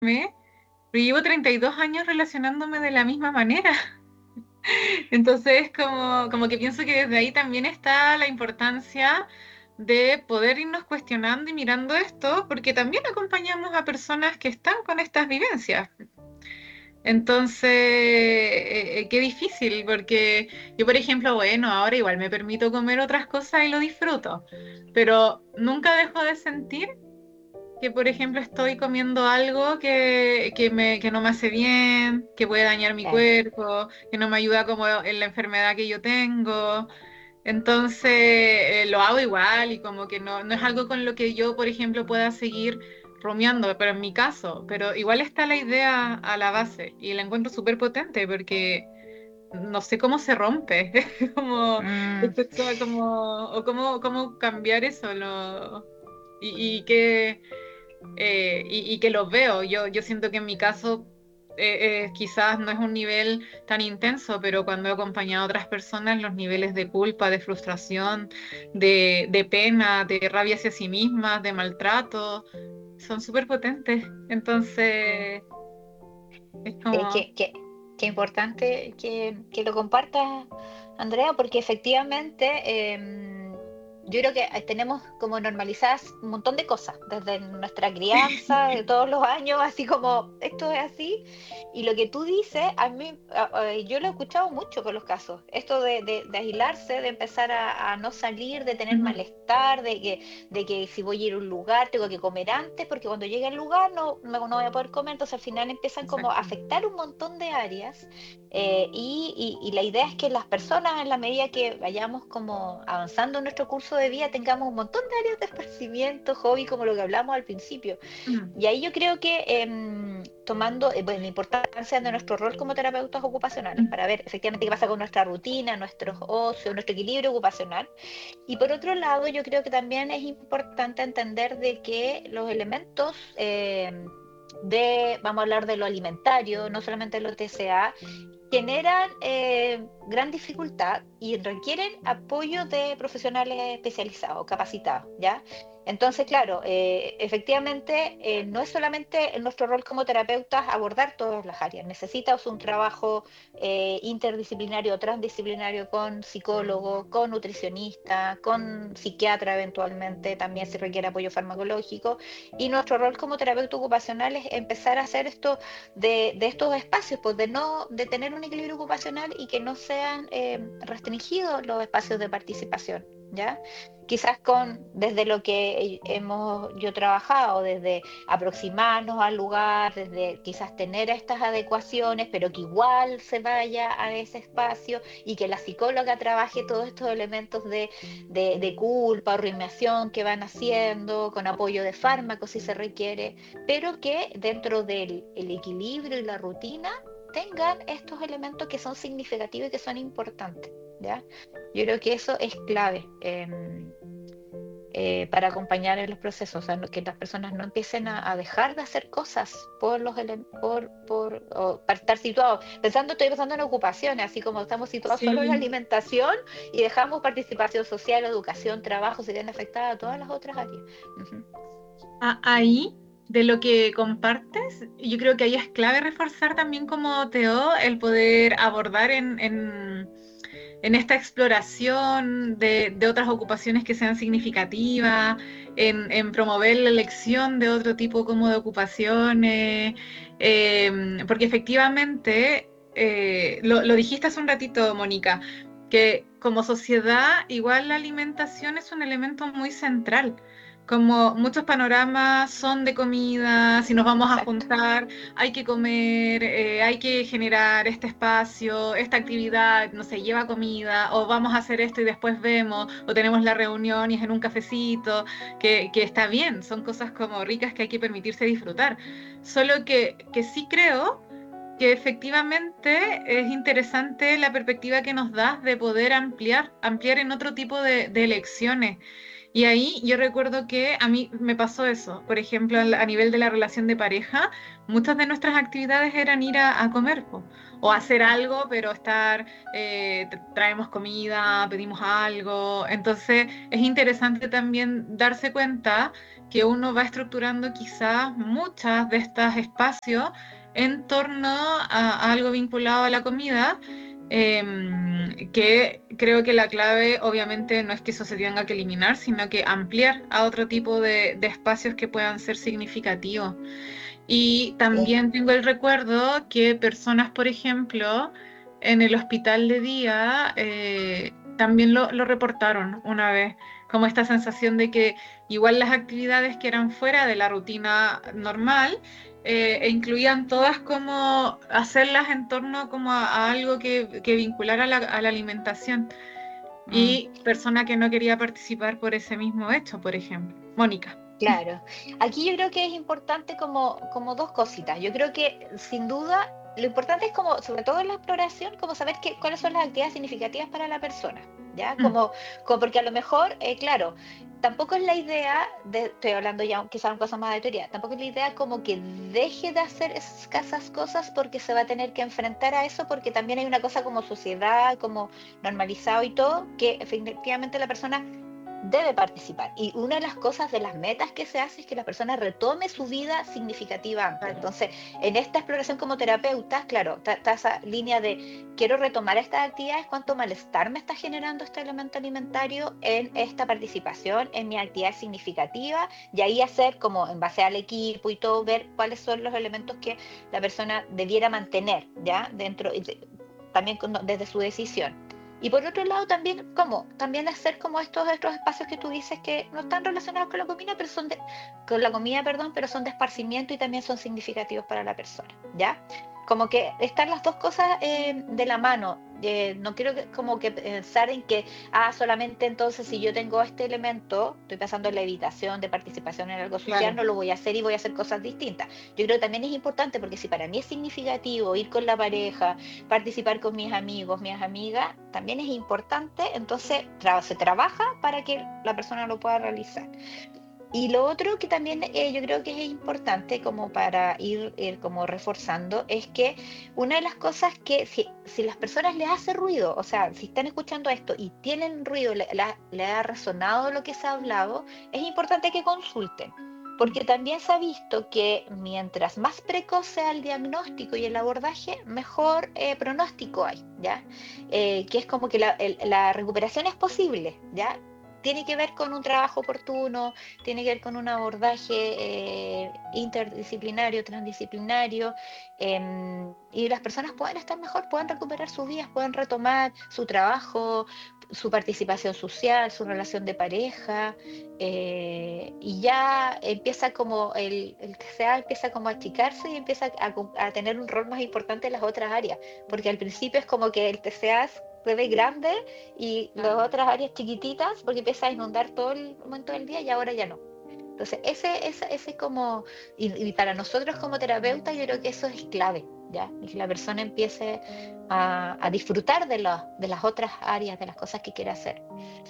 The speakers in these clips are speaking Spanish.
pero llevo 32 años relacionándome de la misma manera. Entonces, como que pienso que desde ahí también está la importancia de poder irnos cuestionando y mirando esto, porque también acompañamos a personas que están con estas vivencias. Entonces, qué difícil, porque yo, por ejemplo, bueno, ahora igual me permito comer otras cosas y lo disfruto, pero nunca dejo de sentir que, por ejemplo, estoy comiendo algo que no me hace bien, que puede dañar mi Claro. cuerpo, que no me ayuda como en la enfermedad que yo tengo. Entonces, lo hago igual y como que no es algo con lo que yo, por ejemplo, pueda seguir rumiando, pero en mi caso, pero igual está la idea a la base y la encuentro súper potente porque no sé cómo se rompe, como, Mm, como, o cómo cambiar eso, y que y que los veo. Yo siento que en mi caso quizás no es un nivel tan intenso, pero cuando he acompañado a otras personas, los niveles de culpa, de frustración, de pena, de rabia hacia sí mismas, de maltrato, son súper potentes. sí. Entonces, es como... Qué importante que lo compartas, Andrea, porque efectivamente yo creo que tenemos como normalizadas un montón de cosas, desde nuestra crianza, de todos los años, así como esto es así. Y lo que tú dices, yo lo he escuchado mucho con los casos, esto de aislarse, de empezar a no salir, de tener Ujú, malestar, de que si voy a ir a un lugar tengo que comer antes, porque cuando llegue al lugar no voy a poder comer, entonces al final empiezan como a exacto. afectar un montón de áreas. Y la idea es que las personas, en la medida que vayamos como avanzando en nuestro curso de vida, tengamos un montón de áreas de esparcimiento, hobby, como lo que hablamos al principio. Mm, Y ahí yo creo que tomando pues, la importancia de nuestro rol como terapeutas ocupacionales, mm, para ver efectivamente qué pasa con nuestra rutina, nuestros ocios, nuestro equilibrio ocupacional. Y por otro lado, yo creo que también es importante entender de que los elementos vamos a hablar de lo alimentario, no solamente lo TCA, generan gran dificultad y requieren apoyo de profesionales especializados, capacitados, ¿ya? Entonces, claro, efectivamente, no es solamente en nuestro rol como terapeutas abordar todas las áreas, necesitas un trabajo interdisciplinario, transdisciplinario con psicólogo, con nutricionista, con psiquiatra eventualmente, también se requiere apoyo farmacológico, y nuestro rol como terapeuta ocupacional es empezar a hacer esto de estos espacios, pues de tener un equilibrio ocupacional y que no sean restringidos los espacios de participación, ¿ya? Quizás desde lo que hemos yo trabajado, desde aproximarnos al lugar, desde quizás tener estas adecuaciones, pero que igual se vaya a ese espacio y que la psicóloga trabaje todos estos elementos de culpa o rumiación que van haciendo, con apoyo de fármacos si se requiere, pero que dentro del el equilibrio y la rutina tengan estos elementos que son significativos y que son importantes, ¿ya? Yo creo que eso es clave para acompañar en los procesos, o sea, que las personas no empiecen a dejar de hacer cosas para estar situados. Estoy pensando en ocupaciones, así como estamos situados solo en la sí. alimentación y dejamos participación social, educación, trabajo, se ven afectadas a todas las otras áreas. Ujú. Ahí, de lo que compartes, yo creo que ahí es clave reforzar también como Teo el poder abordar en esta exploración de otras ocupaciones que sean significativas, en promover la elección de otro tipo como de ocupaciones, porque efectivamente, lo dijiste hace un ratito, Mónica, que como sociedad igual la alimentación es un elemento muy central. Como muchos panoramas son de comida, si nos vamos a Exacto. juntar, hay que comer, hay que generar este espacio, esta actividad, no sé, lleva comida, o vamos a hacer esto y después vemos, o tenemos la reunión y es en un cafecito, que está bien, son cosas como ricas que hay que permitirse disfrutar. Solo que sí creo que efectivamente es interesante la perspectiva que nos das de poder ampliar en otro tipo de elecciones Y ahí yo recuerdo que a mí me pasó eso. Por ejemplo, a nivel de la relación de pareja, muchas de nuestras actividades eran ir a comer, po, o hacer algo, pero estar, traemos comida, pedimos algo. Entonces es interesante también darse cuenta que uno va estructurando quizás muchas de estos espacios en torno a algo vinculado a la comida, que creo que la clave obviamente no es que eso se tenga que eliminar, sino que ampliar a otro tipo de espacios que puedan ser significativos. Y Sí. también tengo el recuerdo que personas, por ejemplo, en el hospital de día, también lo reportaron una vez, como esta sensación de que igual las actividades que eran fuera de la rutina normal, e incluían todas como hacerlas en torno como a algo que vinculara a la alimentación. Mm. Y persona que no quería participar por ese mismo hecho, por ejemplo. Mónica. Claro. Aquí yo creo que es importante como dos cositas. Yo creo que sin duda lo importante es como, sobre todo en la exploración, como saber cuáles son las actividades significativas para la persona, ¿ya? Mm, Como porque a lo mejor, claro, tampoco es la idea, estoy hablando ya quizás cosas más de teoría, tampoco es la idea como que deje de hacer esas cosas porque se va a tener que enfrentar a eso, porque también hay una cosa como sociedad, como normalizado y todo, que efectivamente la persona debe participar. Y una de las cosas de las metas que se hace es que la persona retome su vida significativa antes. claro. Entonces, en esta exploración como terapeuta, claro, está esa línea de quiero retomar estas actividades, cuánto malestar me está generando este elemento alimentario en esta participación, en mi actividad significativa, y ahí hacer como en base al equipo y todo, ver cuáles son los elementos que la persona debiera mantener, ¿ya? Dentro, también desde su decisión. Y por otro lado también, ¿cómo? También hacer como estos espacios que tú dices que no están relacionados con la comida, pero con la comida, perdón, pero son de esparcimiento y también son significativos para la persona, ¿ya? Como que están las dos cosas de la mano. No quiero como que pensar en que, solamente entonces si yo tengo este elemento, estoy pensando en la evitación de participación en algo social, Claro. no lo voy a hacer y voy a hacer cosas distintas. Yo creo que también es importante porque si para mí es significativo ir con la pareja, participar con mis amigos, mis amigas, también es importante, entonces se trabaja para que la persona lo pueda realizar. Y lo otro que también yo creo que es importante como para ir como reforzando es que una de las cosas que si las personas les hace ruido, o sea, si están escuchando esto y tienen ruido, le ha resonado lo que se ha hablado, es importante que consulten. Porque también se ha visto que mientras más precoz sea el diagnóstico y el abordaje, mejor pronóstico hay, ¿ya? Que es como que la recuperación es posible, ¿ya? Tiene que ver con un trabajo oportuno, tiene que ver con un abordaje interdisciplinario, transdisciplinario, y las personas pueden estar mejor, pueden recuperar sus vidas, pueden retomar su trabajo, su participación social, su relación de pareja, y ya empieza como el TCA empieza como a achicarse y empieza a tener un rol más importante en las otras áreas, porque al principio es como que el TCA se ve grande y las Claro. otras áreas chiquititas porque empieza a inundar todo el momento del día y ahora ya no. Entonces, ese como, y para nosotros como terapeutas yo creo que eso es clave, ¿ya? Y que la persona empiece a disfrutar de las otras áreas, de las cosas que quiere hacer.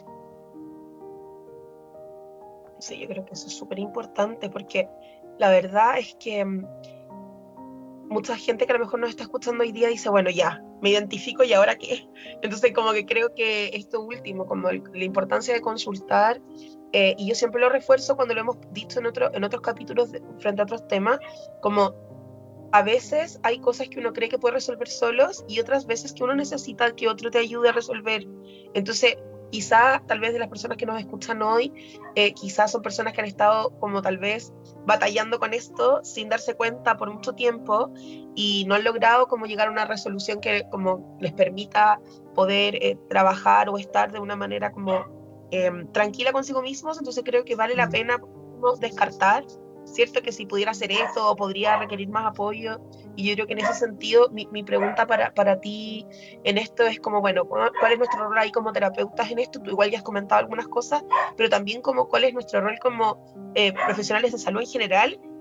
Sí, yo creo que eso es súper importante porque la verdad es que mucha gente que a lo mejor nos está escuchando hoy día dice, bueno, ya, me identifico y ahora qué. Entonces, como que creo que esto último, como la importancia de consultar, y yo siempre lo refuerzo cuando lo hemos dicho en otros capítulos frente a otros temas, como a veces hay cosas que uno cree que puede resolver solos y otras veces que uno necesita que otro te ayude a resolver. Entonces, quizá, tal vez de las personas que nos escuchan hoy, quizás son personas que han estado como tal vez batallando con esto sin darse cuenta por mucho tiempo y no han logrado como llegar a una resolución que como les permita poder trabajar o estar de una manera como tranquila consigo mismos. Entonces creo que vale la Mm. pena descartar, cierto, que si pudiera hacer esto o podría requerir más apoyo. Y yo creo que en ese sentido mi pregunta para ti en esto es como, bueno, ¿cuál es nuestro rol ahí como terapeutas en esto? Tú igual ya has comentado algunas cosas, pero también como cuál es nuestro rol como profesionales de salud en general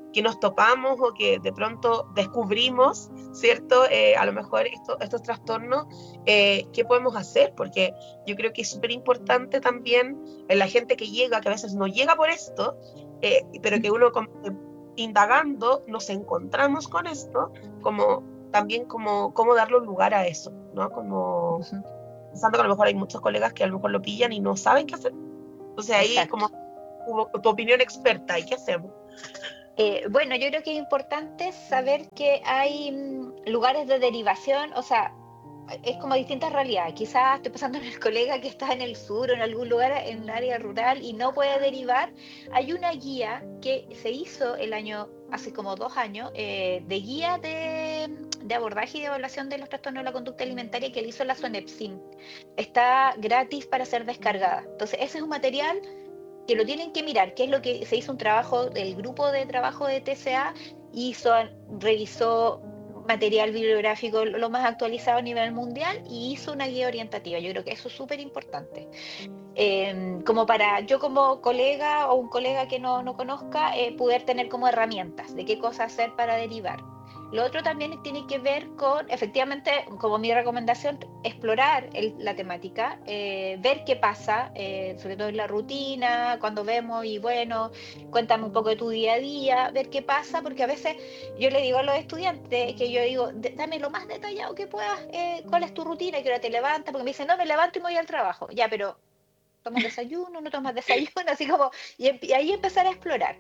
que nos topamos o que de pronto descubrimos, ¿cierto? A lo mejor estos trastornos, ¿qué podemos hacer? Porque yo creo que es súper importante también en la gente que llega, que a veces no llega por esto, pero que uno indagando nos encontramos con esto, como también como cómo darle un lugar a eso, ¿no? Como pensando que a lo mejor hay muchos colegas que a lo mejor lo pillan y no saben qué hacer. Entonces ahí Exacto. como tu opinión experta, ¿y qué hacemos? Bueno, yo creo que es importante saber que hay lugares de derivación, o sea, es como distintas realidades. Quizás estoy pensando en el colega que está en el sur o en algún lugar en el área rural y no puede derivar. Hay una guía que se hizo hace como 2 años, de guía de abordaje y de evaluación de los trastornos de la conducta alimentaria que le hizo la SONEPSIM. Está gratis para ser descargada. Entonces, ese es un material que lo tienen que mirar, que es lo que se hizo un trabajo del grupo de trabajo de TCA, revisó material bibliográfico lo más actualizado a nivel mundial y hizo una guía orientativa. Yo creo que eso es súper importante. Como para yo como colega o un colega que no conozca, poder tener como herramientas de qué cosas hacer para derivar. Lo otro también tiene que ver con, efectivamente, como mi recomendación, explorar la temática, ver qué pasa, sobre todo en la rutina, cuando vemos y bueno, cuéntame un poco de tu día a día, ver qué pasa, porque a veces yo le digo a los estudiantes que yo digo, dame lo más detallado que puedas, cuál es tu rutina, qué hora te levantas, porque me dicen, no, me levanto y me voy al trabajo, ya, pero tomas desayuno, no tomas desayuno, así como, y ahí empezar a explorar.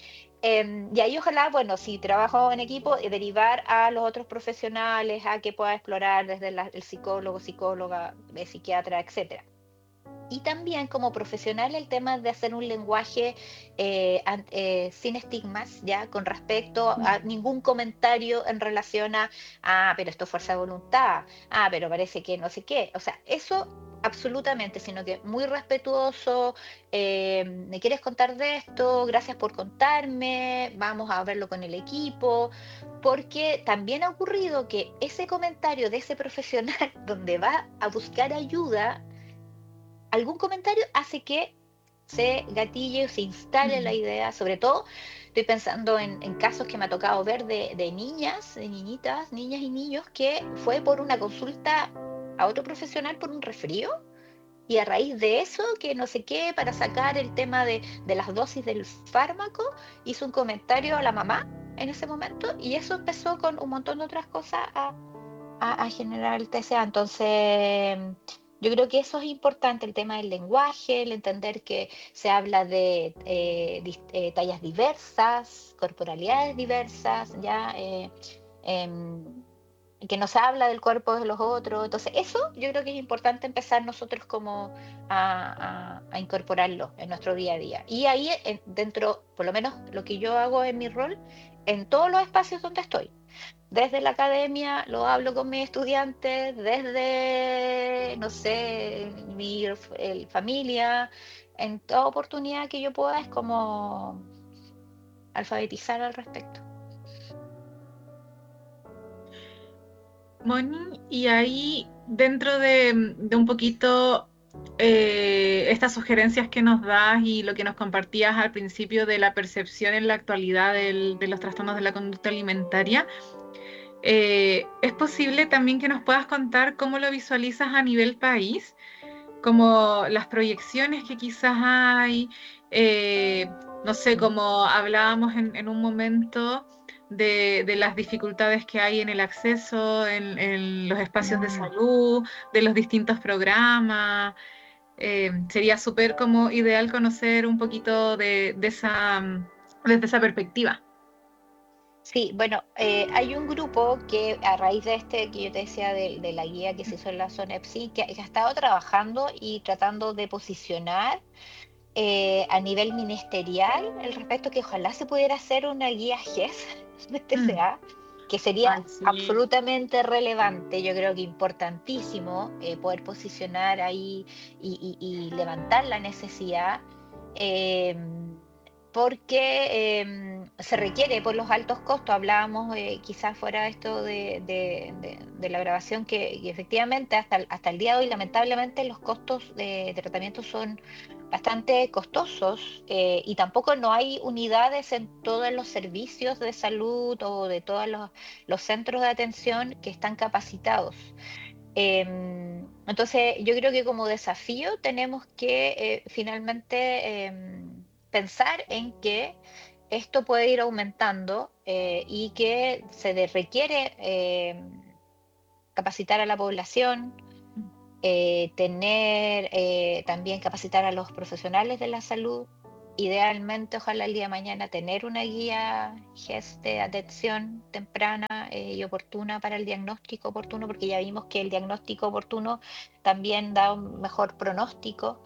Y ahí ojalá, bueno, si trabajo en equipo, derivar a los otros profesionales, a que pueda explorar desde el psicólogo, psicóloga, psiquiatra, etcétera. Y también como profesional el tema de hacer un lenguaje sin estigmas, ya, con respecto a ningún comentario en relación pero esto es fuerza de voluntad, pero parece que no sé qué. O sea, eso absolutamente, sino que muy respetuoso, ¿me quieres contar de esto? Gracias por contarme, vamos a verlo con el equipo, porque también ha ocurrido que ese comentario de ese profesional donde va a buscar ayuda, algún comentario hace que se gatille o se instale la idea, sobre todo estoy pensando en casos que me ha tocado ver de niñas, de niñitas, niñas y niños que fue por una consulta a otro profesional por un resfrío y a raíz de eso, que no sé qué, para sacar el tema de las dosis del fármaco, hizo un comentario a la mamá en ese momento y eso empezó con un montón de otras cosas a generar el TCA. Entonces, yo creo que eso es importante, el tema del lenguaje, el entender que se habla de tallas diversas, corporalidades diversas, ya, em, que no se habla del cuerpo de los otros. Entonces, eso yo creo que es importante empezar nosotros como a incorporarlo en nuestro día a día. Y ahí, dentro, por lo menos lo que yo hago en mi rol, en todos los espacios donde estoy. Desde la academia lo hablo con mis estudiantes, desde, no sé, familia, en toda oportunidad que yo pueda es como alfabetizar al respecto. Moni, y ahí dentro de un poquito estas sugerencias que nos das y lo que nos compartías al principio de la percepción en la actualidad de los trastornos de la conducta alimentaria, ¿es posible también que nos puedas contar cómo lo visualizas a nivel país? Como las proyecciones que quizás hay, no sé, como hablábamos en un momento de las dificultades que hay en el acceso, en los espacios de salud, de los distintos programas. Sería súper como ideal conocer un poquito desde esa perspectiva. Sí, bueno, hay un grupo que a raíz de que yo te decía de la guía que se hizo en la zona EPSI, que ha estado trabajando y tratando de posicionar a nivel ministerial el respecto que ojalá se pudiera hacer una guía GES de Mm. TCA, que sería Ay, sí. absolutamente relevante, yo creo que importantísimo poder posicionar ahí y levantar la necesidad. eh, Porque se requiere por los altos costos. Hablábamos quizás fuera esto de la grabación que efectivamente hasta el día de hoy lamentablemente los costos de tratamiento son bastante costosos, y tampoco no hay unidades en todos los servicios de salud o de todos los centros de atención que están capacitados. Entonces, yo creo que como desafío tenemos que finalmente pensar en que esto puede ir aumentando, y que requiere capacitar a la población, también capacitar a los profesionales de la salud. Idealmente, ojalá el día de mañana tener una guía GES de atención temprana y oportuna para el diagnóstico oportuno, porque ya vimos que el diagnóstico oportuno también da un mejor pronóstico.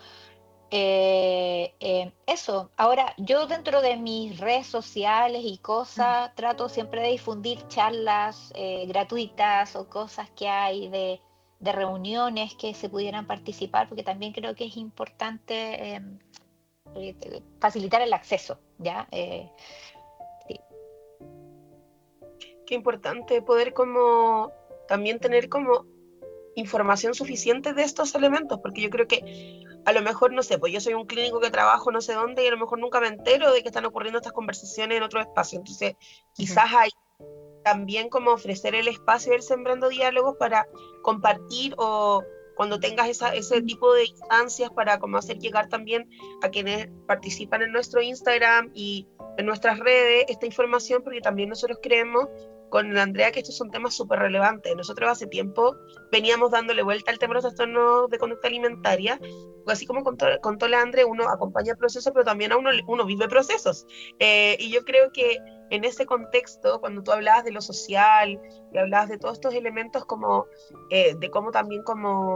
Eso, ahora yo dentro de mis redes sociales y cosas trato siempre de difundir charlas gratuitas o cosas que hay de reuniones que se pudieran participar, porque también creo que es importante facilitar el acceso, ¿ya? Sí. Qué importante poder como también tener como información suficiente de estos elementos, porque yo creo que a lo mejor, no sé, pues yo soy un clínico que trabajo no sé dónde y a lo mejor nunca me entero de que están ocurriendo estas conversaciones en otro espacio. Entonces, quizás hay también como ofrecer el espacio del Sembrando Diálogos para compartir, o cuando tengas ese tipo de instancias para como hacer llegar también a quienes participan en nuestro Instagram y en nuestras redes esta información, porque también nosotros creemos con Andrea que estos son temas súper relevantes. Nosotros hace tiempo veníamos dándole vuelta al tema de los trastornos de conducta alimentaria, así como contó la Andrea, uno acompaña procesos, pero también uno vive procesos. Y yo creo que en ese contexto, cuando tú hablabas de lo social y hablabas de todos estos elementos como de cómo también como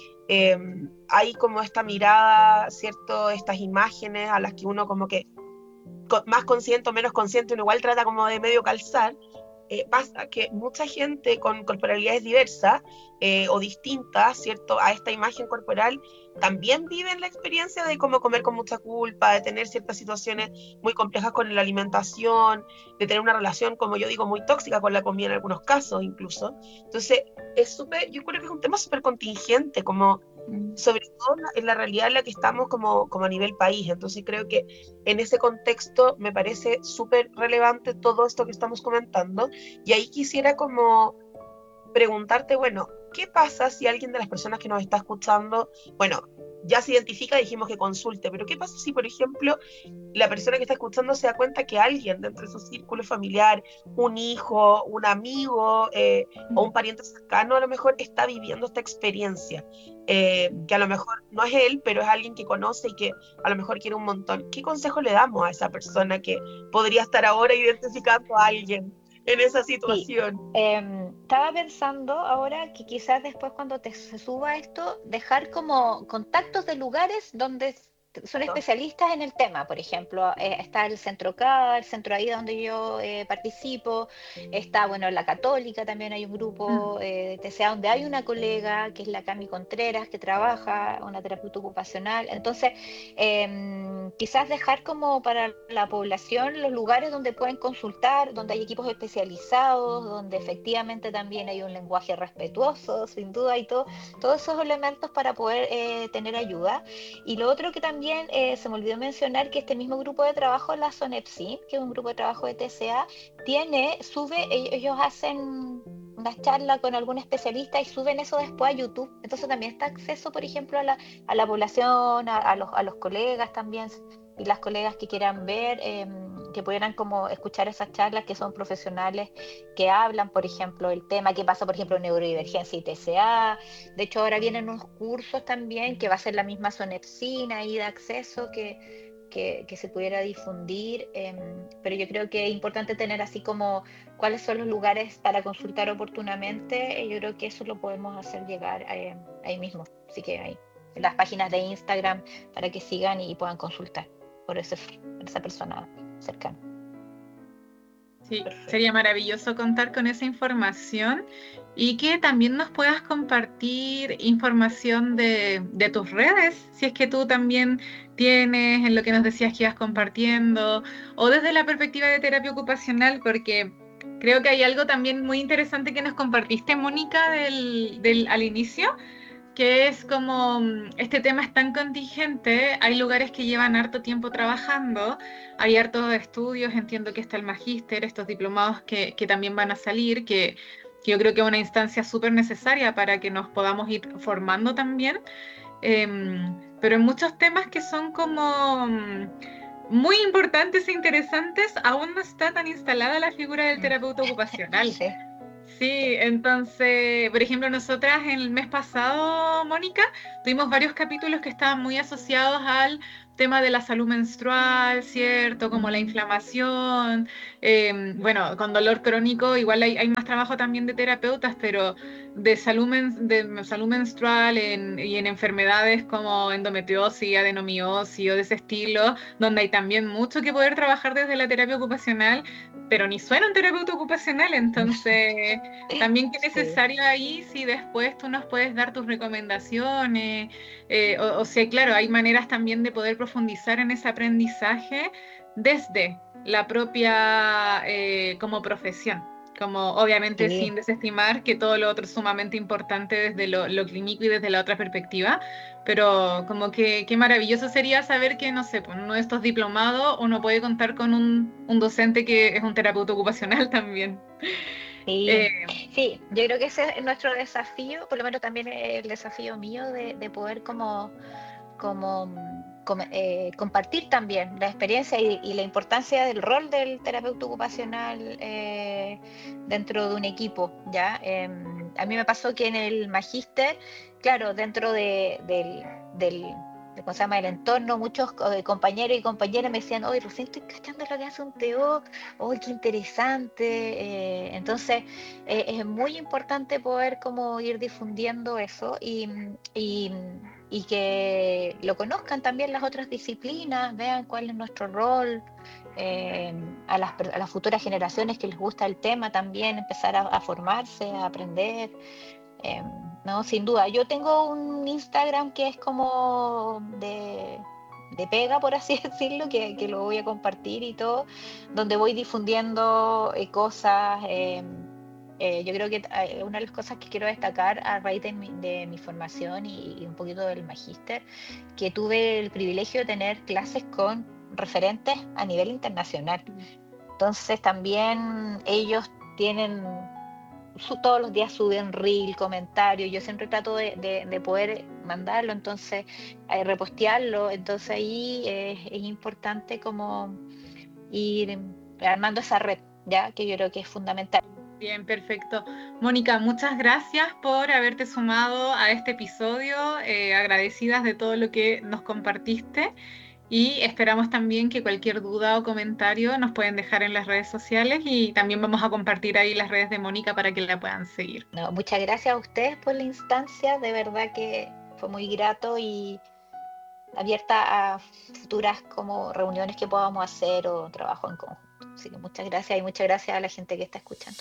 hay como esta mirada, ¿cierto? Estas imágenes a las que uno como que más consciente o menos consciente, uno igual trata como de medio calzar. Pasa que mucha gente con corporalidades diversas o distintas, ¿cierto?, a esta imagen corporal, también viven la experiencia de cómo comer con mucha culpa, de tener ciertas situaciones muy complejas con la alimentación, de tener una relación, como yo digo, muy tóxica con la comida en algunos casos incluso. Entonces, yo creo que es un tema súper contingente, como sobre todo en la realidad en la que estamos como a nivel país. Entonces creo que en ese contexto me parece súper relevante todo esto que estamos comentando, y ahí quisiera como preguntarte, bueno, ¿qué pasa si alguien de las personas que nos está escuchando, bueno, ya se identifica, dijimos que consulte, pero qué pasa si, por ejemplo, la persona que está escuchando se da cuenta que alguien dentro de su círculo familiar, un hijo, un amigo o un pariente cercano, a lo mejor está viviendo esta experiencia, que a lo mejor no es él, pero es alguien que conoce y que a lo mejor quiere un montón? ¿Qué consejo le damos a esa persona que podría estar ahora identificando a alguien en esa Sí, situación? estaba pensando ahora que quizás después cuando se suba esto, dejar como contactos de lugares donde son especialistas en el tema. Por ejemplo, está el Centro K, el centro ahí donde yo participo, está, bueno, la Católica, también hay un grupo de TCA donde hay una colega que es la Cami Contreras, que trabaja, una terapeuta ocupacional. Entonces, quizás dejar como para la población los lugares donde pueden consultar, donde hay equipos especializados, donde efectivamente también hay un lenguaje respetuoso, sin duda, y todos esos elementos para poder tener ayuda. Y lo otro que también se me olvidó mencionar, que este mismo grupo de trabajo, la SONEPSIN, que es un grupo de trabajo de TCA, ellos hacen una charla con algún especialista y suben eso después a YouTube. Entonces también está acceso, por ejemplo, a la población, a los colegas también, y las colegas que quieran ver, que pudieran como escuchar esas charlas, que son profesionales que hablan, por ejemplo, el tema que pasa, por ejemplo, neurodivergencia y TCA. De hecho, ahora vienen unos cursos también que va a ser la misma SONEPSIN ahí de acceso que se pudiera difundir, pero yo creo que es importante tener así como cuáles son los lugares para consultar oportunamente. Yo creo que eso lo podemos hacer llegar ahí mismo, así que ahí en las páginas de Instagram para que sigan y puedan consultar por esa persona cercana. Sí, Perfecto. sería maravilloso contar con esa información y que también nos puedas compartir información de tus redes, si es que tú también tienes en lo que nos decías que ibas compartiendo, o desde la perspectiva de terapia ocupacional, porque creo que hay algo también muy interesante que nos compartiste, Mónica, al inicio, que es como este tema es tan contingente, hay lugares que llevan harto tiempo trabajando, hay hartos estudios, entiendo que está el magíster, estos diplomados que también van a salir, que yo creo que es una instancia súper necesaria para que nos podamos ir formando también, pero en muchos temas que son como muy importantes e interesantes, aún no está tan instalada la figura del terapeuta ocupacional. Sí. Sí, entonces, por ejemplo, nosotras el mes pasado, Mónica, tuvimos varios capítulos que estaban muy asociados al tema de la salud menstrual, ¿cierto? Como la inflamación, bueno, con dolor crónico igual hay más trabajo también de terapeutas, pero de salud menstrual y en enfermedades como endometriosis, adenomiosis o de ese estilo, donde hay también mucho que poder trabajar desde la terapia ocupacional, pero ni suena un terapeuta ocupacional, entonces también qué necesario ahí si después tú nos puedes dar tus recomendaciones, o sea, claro, hay maneras también de poder profundizar en ese aprendizaje desde la propia como profesión, como obviamente Sí. sin desestimar que todo lo otro es sumamente importante desde lo clínico y desde la otra perspectiva, pero como que qué maravilloso sería saber que, no sé, pues uno de estos diplomados uno puede contar con un docente que es un terapeuta ocupacional también. Sí, sí, yo creo que ese es nuestro desafío, por lo menos también es el desafío mío de poder compartir también la experiencia y la importancia del rol del terapeuta ocupacional dentro de un equipo, ¿ya? A mí me pasó que en el magíster, claro, dentro del ¿cómo se llama? El entorno, muchos compañeros y compañeras me decían, oye, recién estoy cachando lo que hace un TO, oye, qué interesante. Entonces, es muy importante poder como ir difundiendo eso y que lo conozcan también las otras disciplinas, vean cuál es nuestro rol, a las futuras generaciones que les gusta el tema también, empezar a formarse, a aprender. No, sin duda. Yo tengo un Instagram que es como de pega, por así decirlo, que lo voy a compartir y todo, donde voy difundiendo cosas. Yo creo que una de las cosas que quiero destacar a raíz de mi formación y un poquito del magíster, que tuve el privilegio de tener clases con referentes a nivel internacional. Entonces también ellos tienen... todos los días suben reel, comentarios, yo siempre trato de poder mandarlo, entonces repostearlo, entonces ahí es importante como ir armando esa red, ya que yo creo que es fundamental. Bien, perfecto. Mónica, muchas gracias por haberte sumado a este episodio, agradecidas de todo lo que nos compartiste. Y esperamos también que cualquier duda o comentario nos pueden dejar en las redes sociales y también vamos a compartir ahí las redes de Mónica para que la puedan seguir. No, muchas gracias a ustedes por la instancia, de verdad que fue muy grato y abierta a futuras como reuniones que podamos hacer o trabajo en conjunto. Así que muchas gracias y muchas gracias a la gente que está escuchando.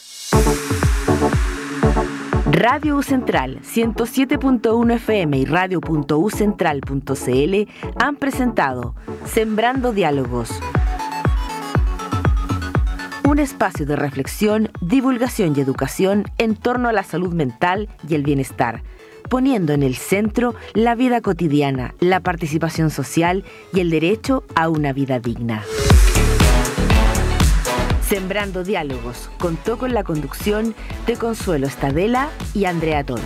Radio U Central 107.1 FM y radio.ucentral.cl han presentado Sembrando Diálogos. Un espacio de reflexión, divulgación y educación en torno a la salud mental y el bienestar, poniendo en el centro la vida cotidiana, la participación social y el derecho a una vida digna. Sembrando Diálogos contó con la conducción de Consuelo Estadela y Andrea Toro.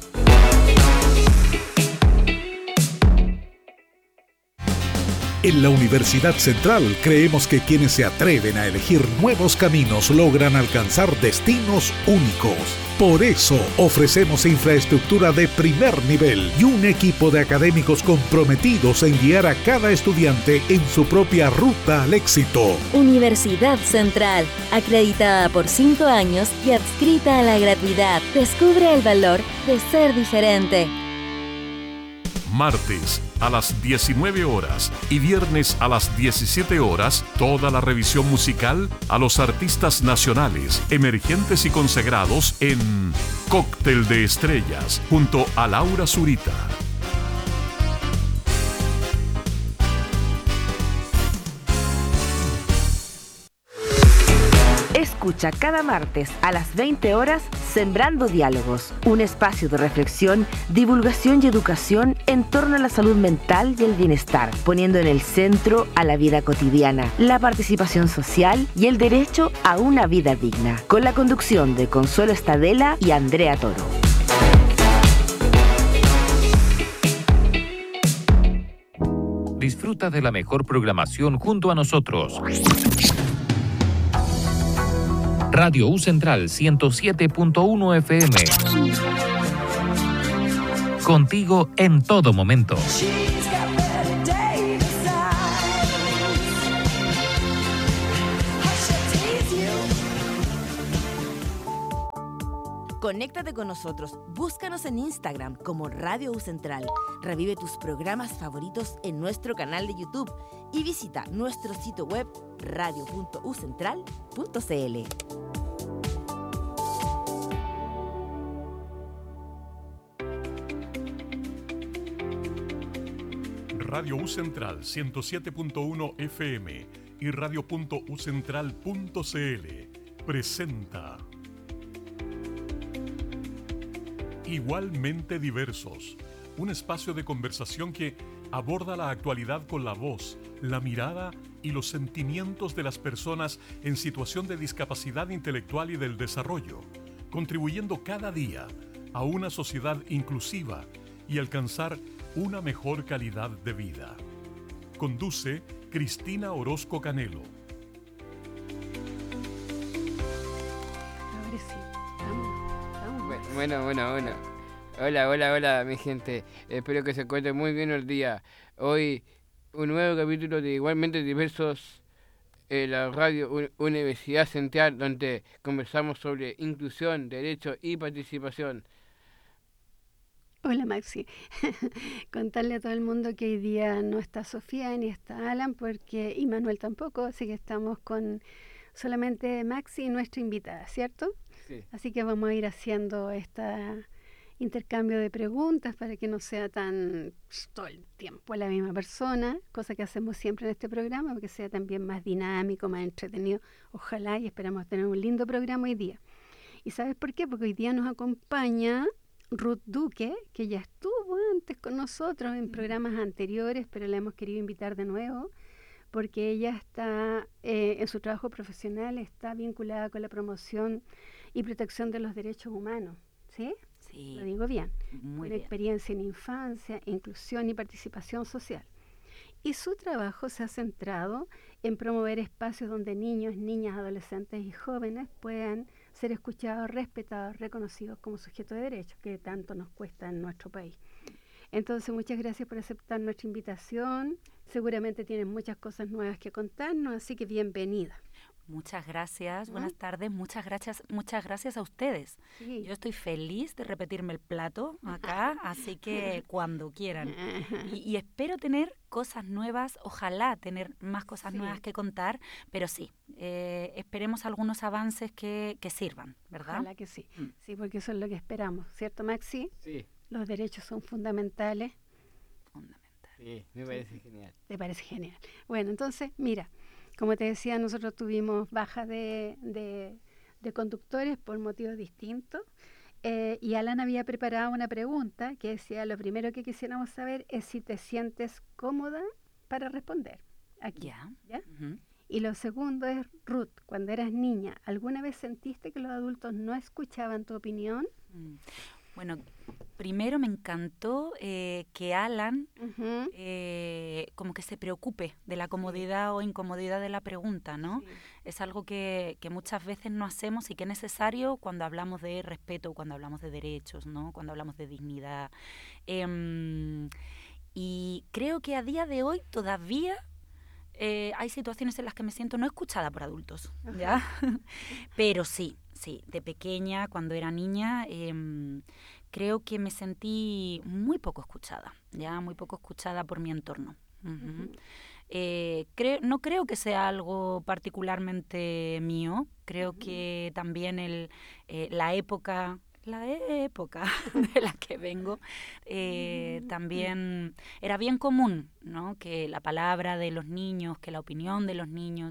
En la Universidad Central creemos que quienes se atreven a elegir nuevos caminos logran alcanzar destinos únicos. Por eso ofrecemos infraestructura de primer nivel y un equipo de académicos comprometidos en guiar a cada estudiante en su propia ruta al éxito. Universidad Central, acreditada por 5 años y adscrita a la gratuidad. Descubre el valor de ser diferente. Martes a las 19 horas y viernes a las 17 horas, toda la revisión musical a los artistas nacionales, emergentes y consagrados en Cóctel de Estrellas, junto a Laura Zurita. Escucha cada martes a las 20 horas Sembrando Diálogos, un espacio de reflexión, divulgación y educación en torno a la salud mental y el bienestar, poniendo en el centro a la vida cotidiana, la participación social y el derecho a una vida digna, con la conducción de Consuelo Estadela y Andrea Toro. Disfruta de la mejor programación junto a nosotros. Radio U Central 107.1 FM. Contigo en todo momento. Conéctate con nosotros, búscanos en Instagram como Radio U Central. Revive tus programas favoritos en nuestro canal de YouTube y visita nuestro sitio web radio.ucentral.cl. Radio U Central 107.1 FM y radio.ucentral.cl presenta Igualmente Diversos, un espacio de conversación que aborda la actualidad con la voz, la mirada y los sentimientos de las personas en situación de discapacidad intelectual y del desarrollo, contribuyendo cada día a una sociedad inclusiva y alcanzar una mejor calidad de vida. Conduce Cristina Orozco Canelo. Bueno. Hola, mi gente. Espero que se encuentren muy bien el día. Hoy, un nuevo capítulo de Igualmente Diversos en la Radio Universidad Central, donde conversamos sobre inclusión, derechos y participación. Hola, Maxi. Contarle a todo el mundo que hoy día no está Sofía ni está Alan, y Manuel tampoco, así que estamos con solamente Maxi y nuestra invitada, ¿cierto? Sí. Así que vamos a ir haciendo este intercambio de preguntas para que no sea tan todo el tiempo la misma persona, cosa que hacemos siempre en este programa, para que sea también más dinámico, más entretenido. Ojalá, y esperamos tener un lindo programa hoy día. ¿Y sabes por qué? Porque hoy día nos acompaña Ruth Duque, que ya estuvo antes con nosotros en programas anteriores, pero la hemos querido invitar de nuevo, porque ella está, en su trabajo profesional, está vinculada con la promoción y protección de los derechos humanos, ¿sí? Sí. Lo digo bien. Muy Con bien. experiencia en infancia, inclusión y participación social. Y su trabajo se ha centrado en promover espacios donde niños, niñas, adolescentes y jóvenes puedan ser escuchados, respetados, reconocidos como sujetos de derechos, que tanto nos cuesta en nuestro país. Entonces, muchas gracias por aceptar nuestra invitación. Seguramente tienen muchas cosas nuevas que contarnos, así que bienvenida. Muchas gracias, buenas tardes, muchas gracias a ustedes. Sí. Yo estoy feliz de repetirme el plato acá, así que cuando quieran. Y espero tener cosas nuevas, ojalá tener más cosas nuevas que contar, pero sí, esperemos algunos avances que sirvan, ¿verdad? Ojalá que sí. Sí, porque eso es lo que esperamos, ¿cierto, Maxi? Sí. Los derechos son fundamentales. Sí, me parece genial. ¿Te parece genial? Bueno, entonces, mira, como te decía, nosotros tuvimos baja de conductores por motivos distintos, y Alan había preparado una pregunta que decía, lo primero que quisiéramos saber es si te sientes cómoda para responder aquí. ¿Ya? Uh-huh. Y lo segundo es, Ruth, cuando eras niña, ¿alguna vez sentiste que los adultos no escuchaban tu opinión? Bueno, primero me encantó que Alan como que se preocupe de la comodidad o incomodidad de la pregunta, ¿no? Sí. Es algo que muchas veces no hacemos y que es necesario cuando hablamos de respeto, cuando hablamos de derechos, ¿no? Cuando hablamos de dignidad. Y creo que a día de hoy todavía hay situaciones en las que me siento no escuchada por adultos, ¿ya? Pero sí, de pequeña, cuando era niña, creo que me sentí muy poco escuchada, muy poco escuchada por mi entorno. Uh-huh. No creo que sea algo particularmente mío, creo que también la época de la que vengo, también era bien común, ¿no? Que la palabra de los niños, que la opinión de los niños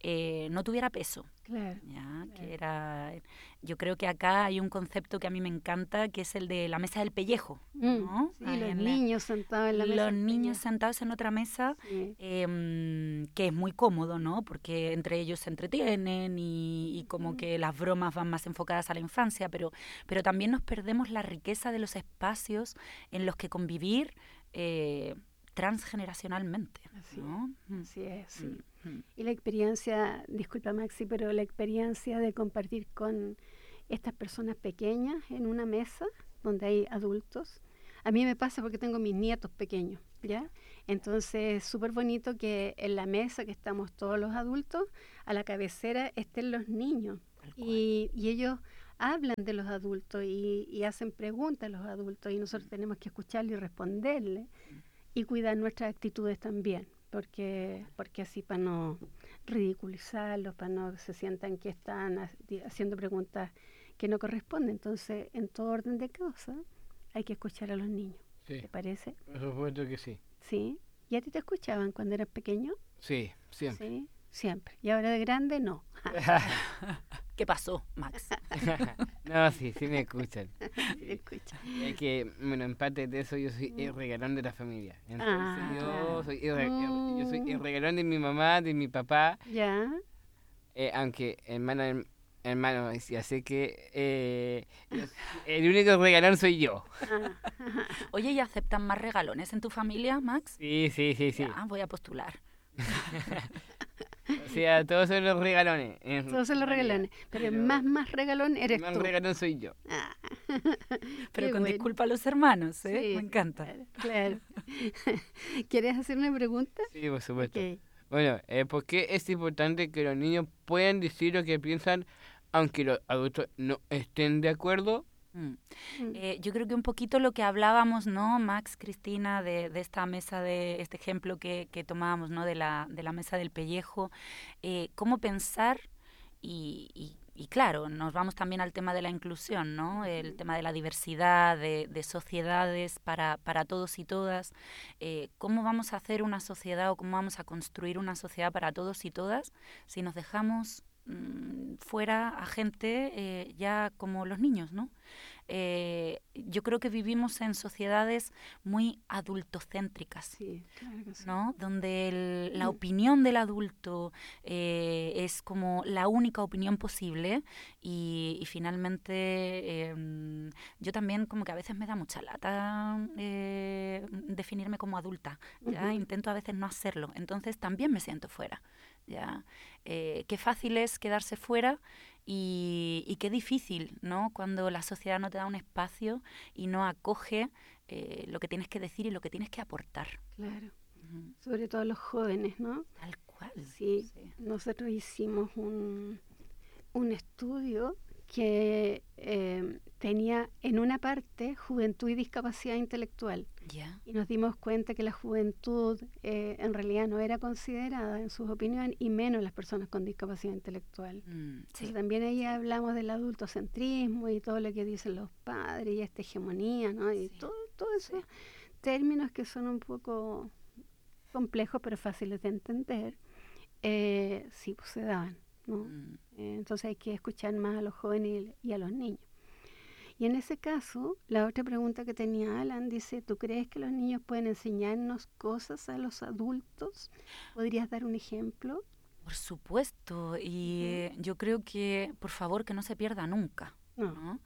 no tuviera peso. Claro. ¿Ya? Que era, yo creo que acá hay un concepto que a mí me encanta, que es el de la mesa del pellejo, ¿no? Sí, Ahí los en niños sentados en la mesa. los niños sentados en otra mesa, Sí. que es muy cómodo, ¿no? Porque entre ellos se entretienen y como que las bromas van más enfocadas a la infancia, pero también nos perdemos la riqueza de los espacios en los que convivir transgeneracionalmente, ¿no? Así es, sí. Y la experiencia, disculpa Maxi, pero la experiencia de compartir con estas personas pequeñas en una mesa donde hay adultos, a mí me pasa porque tengo mis nietos pequeños, ¿ya? Entonces es súper bonito que en la mesa que estamos todos los adultos, a la cabecera estén los niños y ellos hablan de los adultos y hacen preguntas a los adultos y nosotros tenemos que escucharle y responderle y cuidar nuestras actitudes también. Porque así para no ridiculizarlos, para no que se sientan que están haciendo preguntas que no corresponden. Entonces, en todo orden de cosas, hay que escuchar a los niños. Sí. ¿Te parece? Por supuesto que sí. Sí. ¿Y a ti te escuchaban cuando eras pequeño? Sí, siempre. Sí, siempre. ¿Y ahora de grande no? ¿Qué pasó, Max? No, sí me escuchan. Sí, te escuchan. Es que, bueno, en parte de eso yo soy el regalón de la familia. Entonces yo soy el regalón de mi mamá, de mi papá. Ya. Aunque hermano, ya sé que el único regalón soy yo. Oye, ¿y aceptan más regalones en tu familia, Max? Sí. Ya, voy a postular. O sea, todos son los regalones. Todos son los regalones. Pero el más regalón eres más tú. regalón soy yo. Pero Qué con bueno. disculpa a los hermanos, ¿eh? Sí, Me encanta. Claro. ¿Quieres hacer una pregunta? Sí, por supuesto. Ok. Bueno, ¿por qué es importante que los niños puedan decir lo que piensan aunque los adultos no estén de acuerdo? Yo creo que un poquito lo que hablábamos, ¿no, Max, Cristina, de esta mesa, de este ejemplo que tomábamos, ¿no? de la mesa del pellejo, cómo pensar y claro, nos vamos también al tema de la inclusión, ¿no? El tema de la diversidad, de sociedades para todos y todas. ¿Cómo vamos a hacer una sociedad o cómo vamos a construir una sociedad para todos y todas si nos dejamos fuera a gente ya como los niños, ¿no? Yo creo que vivimos en sociedades muy adultocéntricas, Sí, claro que sí. ¿no? Donde la opinión del adulto es como la única opinión posible y finalmente yo también como que a veces me da mucha lata definirme como adulta, ¿ya? Intento a veces no hacerlo, entonces también me siento fuera, ¿ya? Qué fácil es quedarse fuera y qué difícil, ¿no? Cuando la sociedad no te da un espacio y no acoge lo que tienes que decir y lo que tienes que aportar. Claro. Sobre todo los jóvenes, ¿no? Tal cual. Sí. Nosotros hicimos un estudio que tenía en una parte juventud y discapacidad intelectual. Ya. Y nos dimos cuenta que la juventud en realidad no era considerada en sus opiniones y menos las personas con discapacidad intelectual. Sí. Entonces, también ahí hablamos del adultocentrismo y todo lo que dicen los padres y esta hegemonía, ¿no? Y Sí. todo esos términos que son un poco complejos pero fáciles de entender, sí, pues se daban, ¿no? Entonces hay que escuchar más a los jóvenes y a los niños. Y en ese caso, la otra pregunta que tenía Alan dice, ¿tú crees que los niños pueden enseñarnos cosas a los adultos? ¿Podrías dar un ejemplo? Por supuesto, y yo creo que, por favor, que no se pierda nunca, ¿no?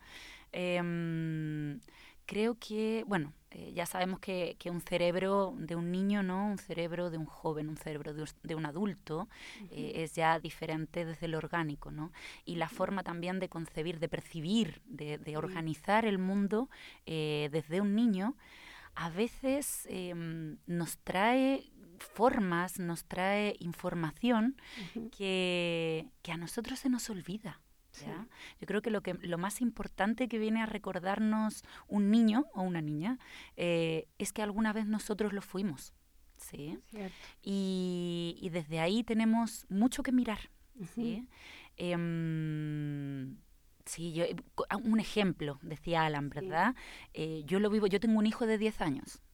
Creo que, bueno, ya sabemos que un cerebro de un niño, ¿no? Un cerebro de un joven, un cerebro de un adulto es ya diferente desde lo orgánico, ¿no? Y la forma también de concebir, de percibir, de organizar el mundo desde un niño, a veces nos trae formas, nos trae información que a nosotros se nos olvida. ¿Ya? Yo creo que lo más importante que viene a recordarnos un niño o una niña es que alguna vez nosotros lo fuimos, ¿sí? Y desde ahí tenemos mucho que mirar, ¿sí? Sí, un ejemplo, decía Alan, ¿verdad? Yo lo vivo, yo tengo un hijo de 10 años,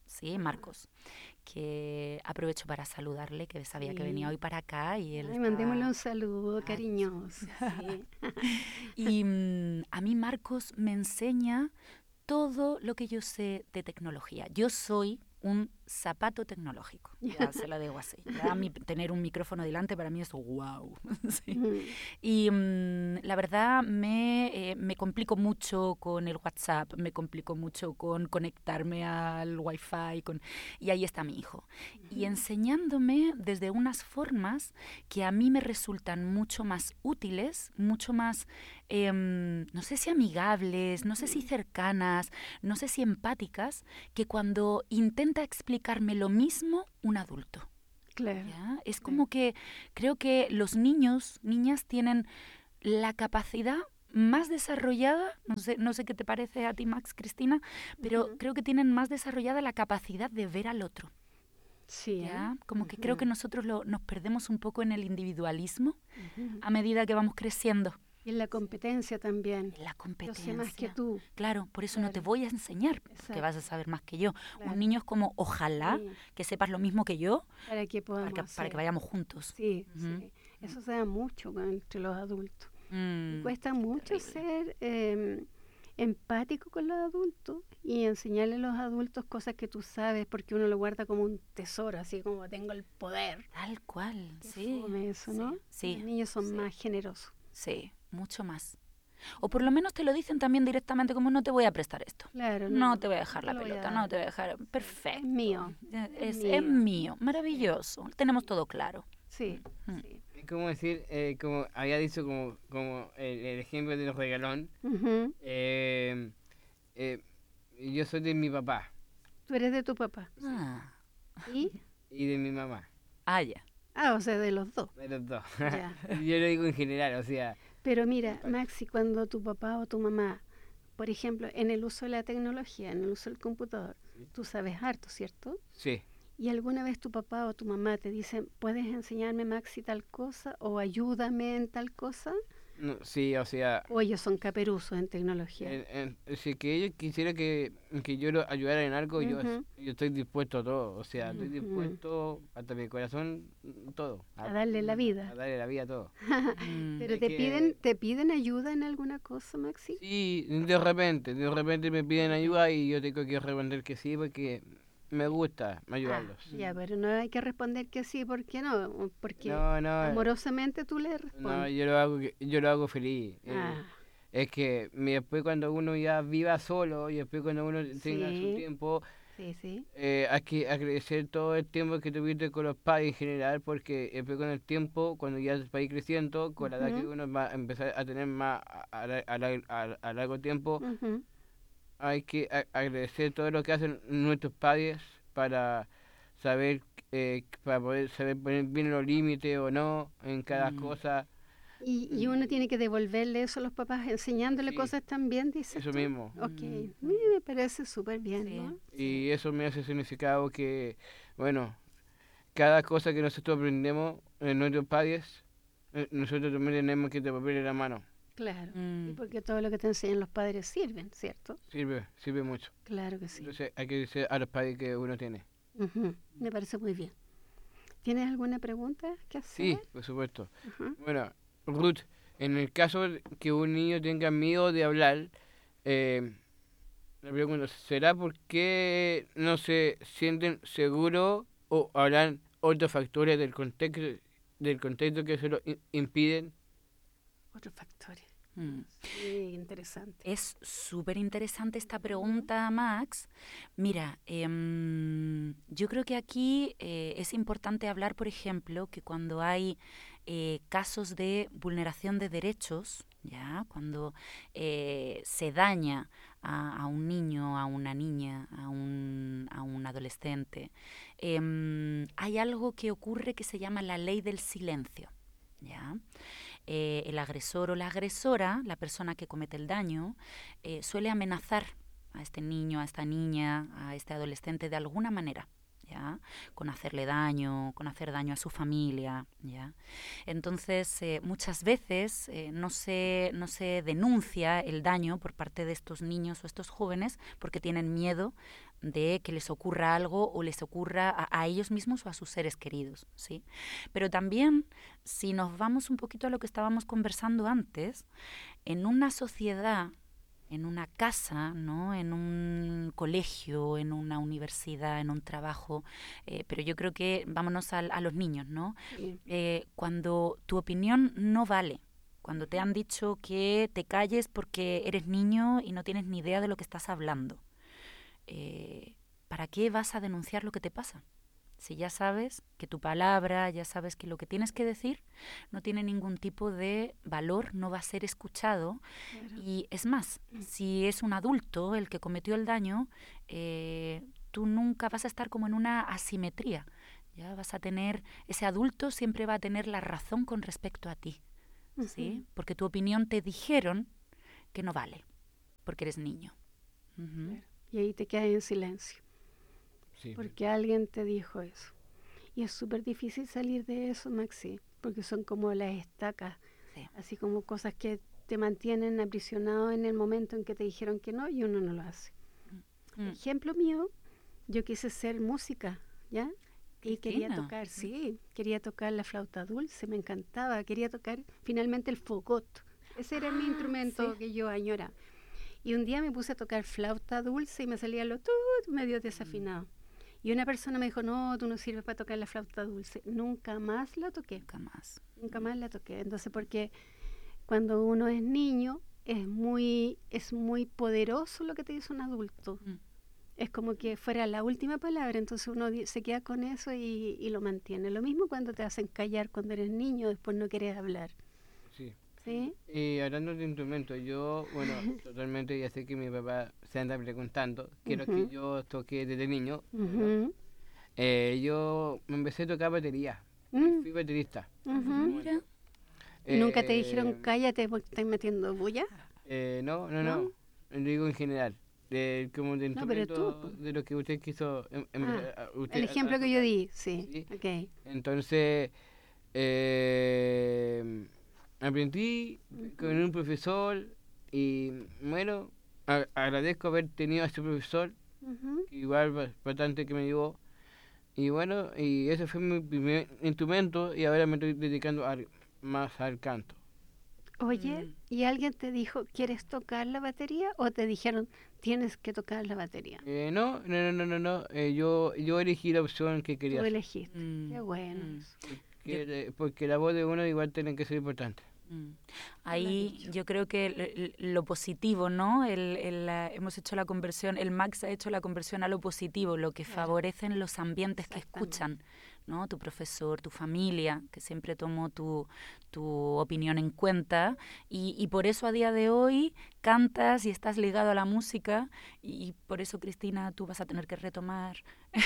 sí, Marcos, que aprovecho para saludarle, que sabía que Sí. venía hoy para acá y él Ay, está- mandémosle un saludo cariñoso. Sí. Y a mí Marcos me enseña todo lo que yo sé de tecnología. Yo soy un zapato tecnológico, ya se lo digo así. Ya tener un micrófono delante para mí es wow. Sí. Ujú. Y la verdad me complico mucho con el WhatsApp, me complico mucho con conectarme al Wi-Fi, y ahí está mi hijo. Y enseñándome desde unas formas que a mí me resultan mucho más útiles, mucho más, no sé si amigables, no sé si cercanas, no sé si empáticas, que cuando intenta explicarme lo mismo un adulto. Claro. ¿Ya? Es como que creo que los niños, niñas tienen la capacidad más desarrollada, no sé qué te parece a ti, Max, Cristina, pero creo que tienen más desarrollada la capacidad de ver al otro. Sí, ¿Ya? Como que creo que nosotros nos perdemos un poco en el individualismo Ujú. a medida que vamos creciendo. Y en la competencia también. La Yo competencia. sé más que tú. Claro, por eso no te Claro. voy a enseñar, porque Exacto. vas a saber más que yo. Claro. Un niño es como, ojalá Sí. que sepas lo mismo que yo, Para que podamos para hacer. que vayamos juntos. Sí, Ujú. sí. Eso se da mucho entre los adultos. Mm, Cuesta mucho terrible. ser empático con los adultos y enseñarle a los adultos cosas que tú sabes porque uno lo guarda como un tesoro, así como tengo el poder. Tal cual, Qué sí. fome eso, sí, ¿no? Sí, Los niños son sí. más generosos. Sí, mucho más. O por lo menos te lo dicen también directamente como no te voy a prestar esto. Claro, No te voy a dejar no la te lo voy a pelota, dar. no te voy a dejar. Perfecto. Es mío. Es mío. mío. Maravilloso. Tenemos todo claro. Sí, Mm. sí. Es como decir, como había dicho, como el ejemplo del regalón. Ujú. Yo soy de mi papá Tú eres de tu papá. Ah, ¿Y? y de mi mamá, ya. Ah, o sea, de los dos. de los dos. Ya. Yo lo digo en general, o sea, Pero mira, Maxi, cuando tu papá o tu mamá, por ejemplo, en el uso de la tecnología, en el uso del computador, tú sabes harto, ¿cierto? sí. ¿Y alguna vez tu papá o tu mamá te dicen, ¿puedes enseñarme, Maxi, tal cosa? ¿O ayúdame en tal cosa? No, sí, o sea, ¿O ellos son caperuzos en tecnología? si que ellos quisieran que yo lo ayudara en algo, Ujú. yo estoy dispuesto a todo, o sea, estoy Ujú. dispuesto hasta mi corazón, todo. A darle la vida. A darle la vida a todo. Mm, ¿Pero Es te que- piden ayuda en alguna cosa, Maxi? Sí, de repente me piden ayuda y yo tengo que responder que sí porque me gusta ayudarlos. Ya, pero no hay que responder que sí, ¿por qué no? Porque No, amorosamente tú le no, respondes. yo lo hago feliz. Ah, Es que después cuando uno ya viva solo y después cuando uno tenga su Sí. tiempo, sí, sí. hay que agradecer todo el tiempo que tuviste con los padres en general, porque después con el tiempo, cuando ya va a ir creciendo, con la edad que Ujú. uno va a empezar a tener más a largo tiempo, Ujú. hay que agradecer todo lo que hacen nuestros padres para saber, para poder saber poner bien los límites o no en cada cosa. Y uno tiene que devolverle eso a los papás, enseñándole Sí. cosas también, dices Eso tú. mismo. Ok, Mm. me parece súper bien, Sí. ¿no? Y eso me hace significado que, bueno, cada cosa que nosotros aprendemos en nuestros padres, nosotros también tenemos que devolverle la mano. Claro. Y Mm. porque todo lo que te enseñan los padres sirven, ¿cierto? Sirve mucho. Claro que sí. Entonces hay que decir a los padres que uno tiene. Ujú. Me parece muy bien. ¿Tienes alguna pregunta que hacer? Sí, por supuesto. Ujú. Bueno, Ruth, en el caso de que un niño tenga miedo de hablar, le pregunto, ¿será porque no se sienten seguros o habrán otros factores del contexto que se lo impiden? Otros factores. Mm. Sí, interesante. Es súper interesante esta pregunta, Max. Mira, yo creo que aquí es importante hablar, por ejemplo, que cuando hay casos de vulneración de derechos, ¿ya? Cuando se daña a un niño, a una niña, a un adolescente, hay algo que ocurre que se llama la ley del silencio, ¿ya? El agresor o la agresora, la persona que comete el daño, suele amenazar a este niño, a esta niña, a este adolescente de alguna manera, ¿ya? Con hacerle daño, con hacer daño a su familia, ¿ya? Entonces, muchas veces no se denuncia el daño por parte de estos niños o estos jóvenes porque tienen miedo de que les ocurra algo o les ocurra a ellos mismos o a sus seres queridos, ¿sí? Pero también, si nos vamos un poquito a lo que estábamos conversando antes, en una sociedad, en una casa, ¿no? En un colegio, en una universidad, en un trabajo, pero yo creo que vámonos a los niños, ¿no? Sí. Cuando tu opinión no vale, cuando te han dicho que te calles porque eres niño y no tienes ni idea de lo que estás hablando, ¿para qué vas a denunciar lo que te pasa? Si ya sabes que tu palabra, ya sabes que lo que tienes que decir no tiene ningún tipo de valor, no va a ser escuchado. Claro. Y es más, si es un adulto el que cometió el daño, tú nunca vas a estar como en una asimetría. Ya vas a tener, ese adulto siempre va a tener la razón con respecto a ti, ¿sí? Porque tu opinión te dijeron que no vale, porque eres niño. Claro. Y ahí te quedas en silencio. Sí. Porque alguien te dijo eso. Y es súper difícil salir de eso, Maxi, porque son como las estacas, sí. Así como cosas que te mantienen aprisionado en el momento en que te dijeron que no y uno no lo hace. Ejemplo mío, yo quise ser música, ¿ya? Y quería tocar, sí, quería tocar la flauta dulce, me encantaba, quería tocar finalmente el fogot. Ese era mi instrumento, sí, que yo añoraba. Y un día me puse a tocar flauta dulce y me salía lo medio desafinado. Y una persona me dijo, no, tú no sirves para tocar la flauta dulce. Nunca más la toqué. Nunca más la toqué. Entonces, porque cuando uno es niño, es muy poderoso lo que te dice un adulto. Es como que fuera la última palabra, entonces uno se queda con eso y lo mantiene. Lo mismo cuando te hacen callar cuando eres niño, después no quieres hablar. Sí. ¿Sí? Y hablando de instrumentos, yo, bueno, totalmente ya sé que mi papá se anda preguntando qué es lo que yo toqué desde niño. Yo me empecé a tocar batería, fui baterista. Mira. ¿Y nunca te dijeron cállate porque estás metiendo bulla? No, lo digo en general. Como de instrumento, de lo que usted quiso el ejemplo que yo di, sí. Okay. Entonces aprendí con un profesor y bueno, agradezco haber tenido a ese profesor, igual bastante que me ayudó. Y bueno, y ese fue mi primer instrumento y ahora me estoy dedicando más al canto. Oye, ¿y alguien te dijo, ¿quieres tocar la batería? ¿O te dijeron, tienes que tocar la batería? No. Yo elegí la opción que quería. Tú elegiste. Qué bueno. Porque la voz de uno igual tiene que ser importante. Ahí yo creo que lo positivo, ¿no? Hemos hecho la conversión, el Max ha hecho la conversión a lo positivo, lo que favorecen los ambientes que escuchan, ¿no? Tu profesor, tu familia, que siempre tomó tu opinión en cuenta y por eso a día de hoy cantas y estás ligado a la música y por eso, Cristina, tú vas a tener que retomar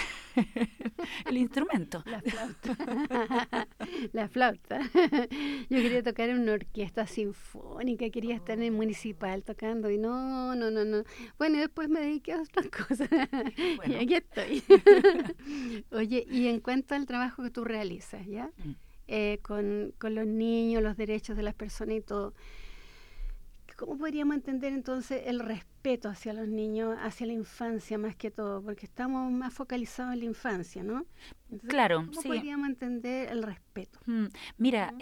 el instrumento. La flauta. La flauta. Yo quería tocar en una orquesta sinfónica, quería estar en el municipal tocando y no. Bueno, después me dediqué a otras cosas. Bueno. Y aquí estoy. Oye, y en cuanto al trabajo que tú realizas, ¿ya? Con los niños, los derechos de las personas y todo, ¿cómo podríamos entender entonces el respeto hacia los niños, hacia la infancia más que todo? Porque estamos más focalizados en la infancia, ¿no? Entonces, claro, ¿cómo podríamos entender el respeto? Mira,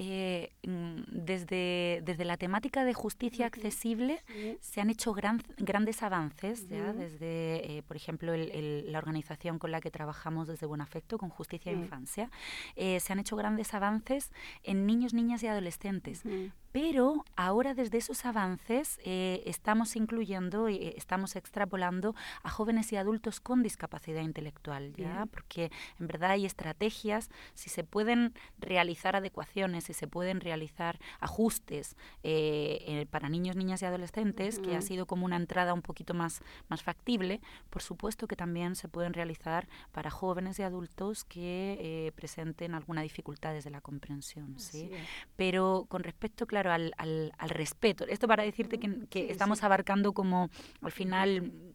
desde la temática de justicia accesible se han hecho grandes avances, ¿ya? Desde, por ejemplo, la organización con la que trabajamos desde Buenafecto, con Justicia e Infancia, se han hecho grandes avances en niños, niñas y adolescentes. Pero ahora desde esos avances estamos incluyendo y estamos extrapolando a jóvenes y adultos con discapacidad intelectual, ¿ya? Porque en verdad hay estrategias, si se pueden realizar adecuaciones, si se pueden realizar ajustes para niños, niñas y adolescentes, que ha sido como una entrada un poquito más factible, por supuesto que también se pueden realizar para jóvenes y adultos que presenten alguna dificultad desde la comprensión, ¿sí? Pero con respecto, claro, al respeto, esto para decirte que estamos abarcando como al final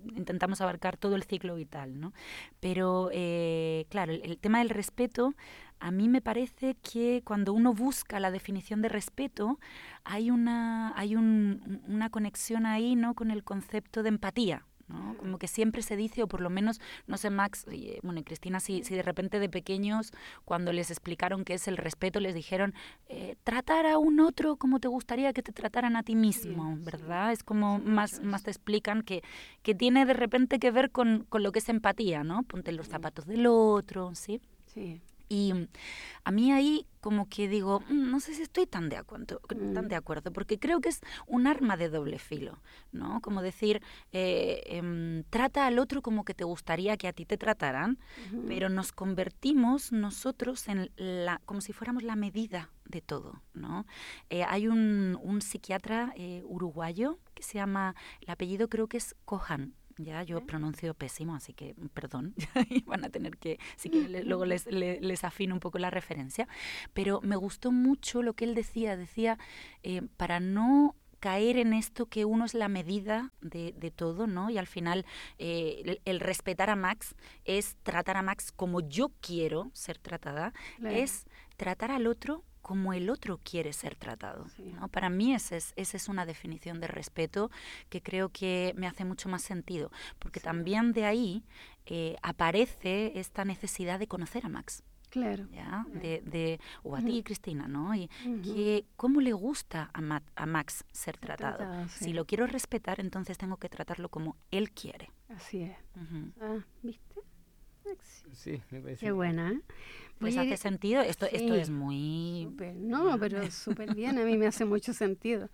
intentamos abarcar todo el ciclo vital, ¿no? Pero, claro, el tema del respeto, a mí me parece que cuando uno busca la definición de respeto, hay una conexión ahí, ¿no?, con el concepto de empatía, ¿no? Como que siempre se dice, o por lo menos, no sé, Max, y Cristina, si de repente de pequeños, cuando les explicaron qué es el respeto, les dijeron, tratar a un otro como te gustaría que te trataran a ti mismo, ¿verdad? Es como más te explican que tiene de repente que ver con lo que es empatía, ¿no? Ponte en los zapatos del otro, ¿sí? Sí. Y a mí ahí como que digo, no sé si estoy tan de acuerdo, porque creo que es un arma de doble filo, ¿no? Como decir, trata al otro como que te gustaría que a ti te trataran, pero nos convertimos nosotros como si fuéramos la medida de todo, ¿no? Hay un psiquiatra uruguayo que se llama, el apellido creo que es Kohan. Ya, yo pronuncio pésimo, así que perdón, van a tener que, si quieren, luego les afino un poco la referencia, pero me gustó mucho lo que él decía, para no caer en esto que uno es la medida de todo, ¿no? Y al final el respetar a Max es tratar a Max como yo quiero ser tratada, Claro. es tratar al otro como el otro quiere ser tratado, ¿no? Para mí esa es una definición de respeto que creo que me hace mucho más sentido, porque también de ahí aparece esta necesidad de conocer a Max. Claro. ¿Ya? O a ti, Cristina, ¿no? Y que cómo le gusta a Max ser tratado. sí. Si lo quiero respetar, entonces tengo que tratarlo como él quiere. Así es. ¿Viste? Sí, me parece. Qué buena, ¿eh? ¿Les hace sentido? Esto es muy... No, pero súper bien, a mí me hace mucho sentido.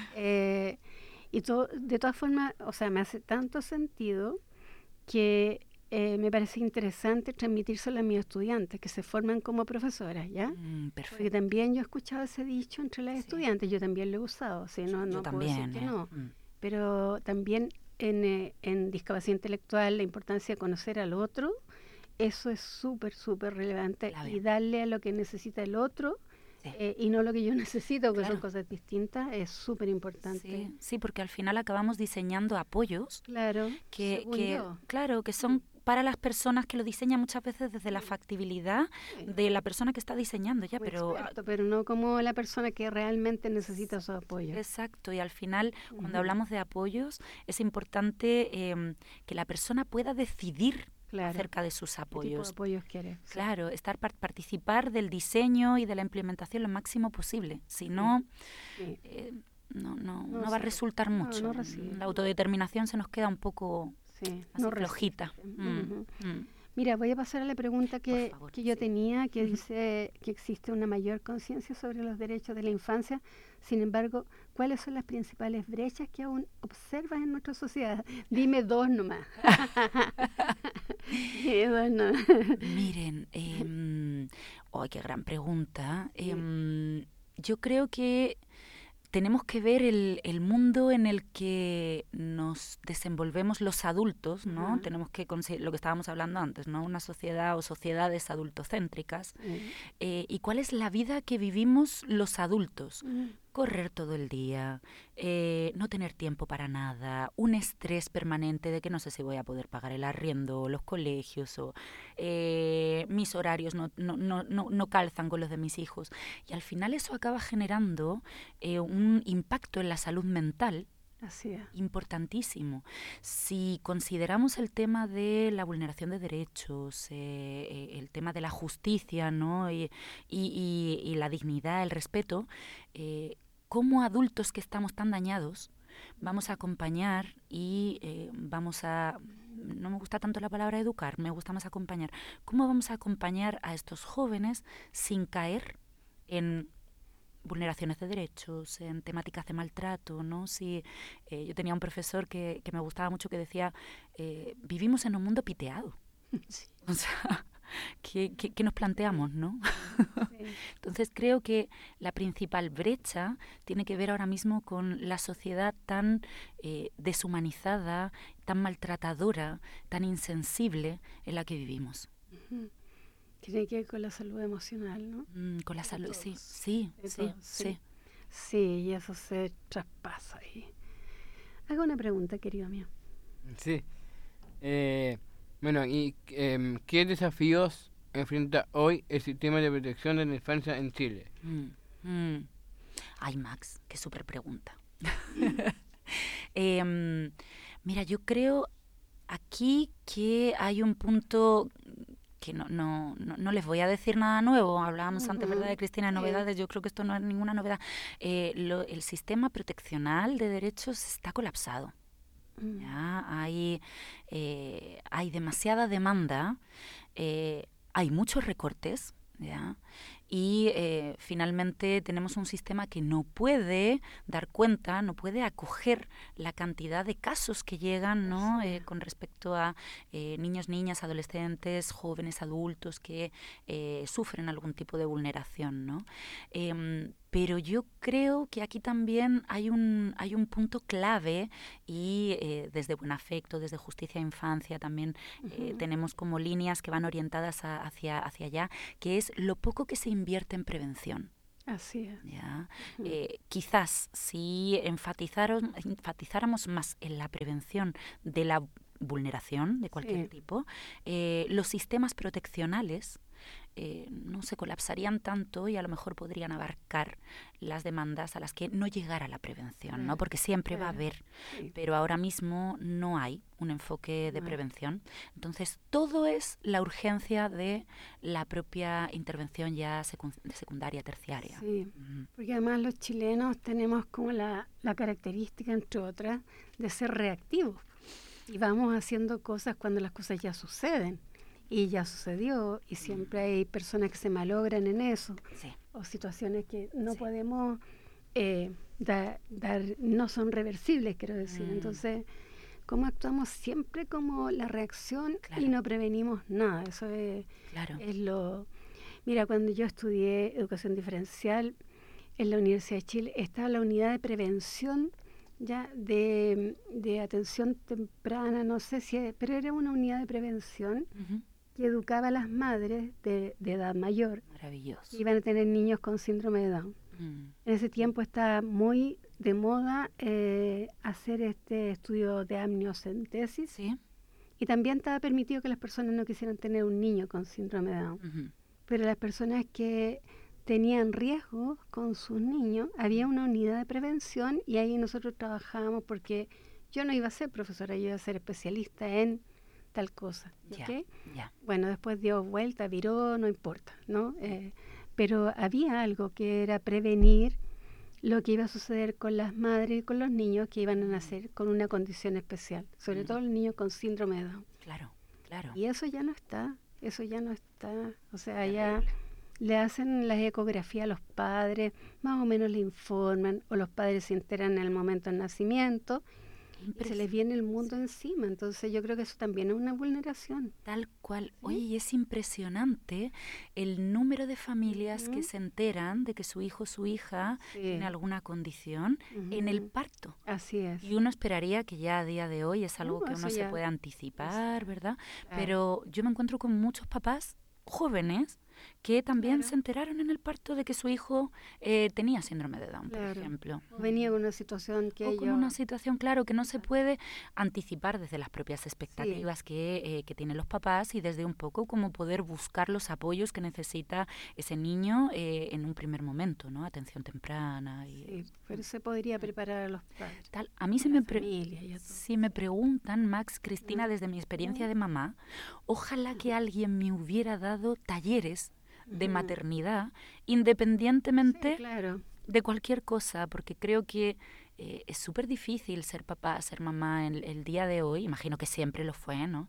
Y de todas formas, o sea, me hace tanto sentido que me parece interesante transmitírselo a mis estudiantes que se forman como profesoras, ¿ya? Perfecto. Porque también yo he escuchado ese dicho entre las estudiantes, yo también lo he usado, ¿sí? No yo puedo decir también, que no. Pero también en discapacidad intelectual la importancia de conocer al otro, eso es súper, súper relevante, y darle a lo que necesita el otro y no lo que yo necesito, que son cosas distintas, es súper importante. Sí, porque al final acabamos diseñando apoyos que son para las personas que lo diseñan muchas veces desde la factibilidad de la persona que está diseñando ya, pero no como la persona que realmente necesita esos apoyos. Exacto, y al final cuando hablamos de apoyos es importante que la persona pueda decidir acerca de sus apoyos. ¿Qué tipo de apoyos quiere? Claro, participar del diseño y de la implementación lo máximo posible. Si no, no va a resultar mucho. La autodeterminación se nos queda un poco flojita. Mira, voy a pasar a la pregunta que yo tenía, que dice que existe una mayor conciencia sobre los derechos de la infancia. Sin embargo, ¿cuáles son las principales brechas que aún observas en nuestra sociedad? Dime dos nomás. Miren, qué gran pregunta. Yo creo que tenemos que ver el mundo en el que nos desenvolvemos los adultos, ¿no? Tenemos que lo que estábamos hablando antes, ¿no? Una sociedad o sociedades adultocéntricas. ¿Y cuál es la vida que vivimos los adultos? Correr todo el día, no tener tiempo para nada, un estrés permanente de que no sé si voy a poder pagar el arriendo, los colegios, o mis horarios no calzan con los de mis hijos. Y al final eso acaba generando un impacto en la salud mental. Así es. Importantísimo. Si consideramos el tema de la vulneración de derechos, el tema de la justicia, ¿no? y la dignidad, el respeto, como adultos que estamos tan dañados, vamos a acompañar y vamos a... No me gusta tanto la palabra educar, me gusta más acompañar. ¿Cómo vamos a acompañar a estos jóvenes sin caer en vulneraciones de derechos, en temáticas de maltrato, ¿no? Yo tenía un profesor que me gustaba mucho que decía, vivimos en un mundo piteado. O sea, ¿qué nos planteamos, no? Entonces creo que la principal brecha tiene que ver ahora mismo con la sociedad tan deshumanizada, tan maltratadora, tan insensible en la que vivimos. Tiene que ver con la salud emocional, ¿no? Con la salud, sí. Sí, y eso se traspasa ahí. Hago una pregunta, querido mío. Sí. Bueno, ¿y qué desafíos enfrenta hoy el sistema de protección de la infancia en Chile? Ay, Max, qué súper pregunta. Mira, yo creo aquí que hay un punto que no les voy a decir nada nuevo. Hablábamos antes, ¿verdad?, de Cristina, de novedades. Yo creo que esto no es ninguna novedad. El sistema proteccional de derechos está colapsado. ¿Ya? Hay demasiada demanda, hay muchos recortes, ¿ya? Y finalmente tenemos un sistema que no puede dar cuenta, no puede acoger la cantidad de casos que llegan, ¿no? Con respecto a niños, niñas, adolescentes, jóvenes, adultos que sufren algún tipo de vulneración, ¿no? Pero yo creo que aquí también hay un punto clave y desde Buen Afecto, desde Justicia e Infancia también tenemos como líneas que van orientadas hacia allá, que es lo poco que se invierte en prevención. Así es. ¿Ya? Quizás si enfatizáramos más en la prevención de la vulneración de cualquier tipo, los sistemas proteccionales no se colapsarían tanto y a lo mejor podrían abarcar las demandas a las que no llegara la prevención, ¿no? Porque siempre va a haber, pero ahora mismo no hay un enfoque de prevención. Entonces, todo es la urgencia de la propia intervención ya de secundaria, terciaria. Sí, porque además los chilenos tenemos como la característica, entre otras, de ser reactivos. Y vamos haciendo cosas cuando las cosas ya suceden. Y ya sucedió, y siempre hay personas que se malogran en eso, o situaciones que no podemos dar, no son reversibles, quiero decir. Entonces, ¿cómo actuamos siempre como la reacción y no prevenimos nada? Eso es lo... Mira, cuando yo estudié educación diferencial en la Universidad de Chile, estaba la unidad de prevención ya de atención temprana, no sé si, pero era una unidad de prevención que educaba a las madres de edad mayor. Maravilloso. Que iban a tener niños con síndrome de Down. En ese tiempo estaba muy de moda hacer este estudio de amniocentesis. Y también estaba permitido que las personas no quisieran tener un niño con síndrome de Down. Pero las personas que tenían riesgo con sus niños, había una unidad de prevención y ahí nosotros trabajábamos, porque yo no iba a ser profesora, yo iba a ser especialista en tal cosa. ¿Okay? Bueno, después dio vuelta, viró, no importa, ¿no? Pero había algo que era prevenir lo que iba a suceder con las madres y con los niños que iban a nacer con una condición especial, sobre todo los niños con síndrome de Down. Claro. Y eso ya no está, o sea, ya le hacen las ecografías a los padres, más o menos le informan, o los padres se enteran en el momento del nacimiento, y se les viene el mundo encima. Entonces yo creo que eso también es una vulneración. Tal cual. Oye, y es impresionante el número de familias que se enteran de que su hijo o su hija tiene alguna condición en el parto. Así es. Y uno esperaría que ya a día de hoy es algo que uno se puede anticipar, ¿verdad? Pero yo me encuentro con muchos papás jóvenes que también se enteraron en el parto de que su hijo tenía síndrome de Down, por ejemplo. O venía con una situación que con una situación, claro, que no se puede anticipar desde las propias expectativas que tienen los papás y desde un poco como poder buscar los apoyos que necesita ese niño en un primer momento, ¿no? Atención temprana. Pero se podría preparar a los padres. A mí si me preguntan, Max, Cristina, desde mi experiencia de mamá, ojalá que alguien me hubiera dado talleres de maternidad, independientemente de cualquier cosa, porque creo que es súper difícil ser papá, ser mamá en el día de hoy, imagino que siempre lo fue, ¿no?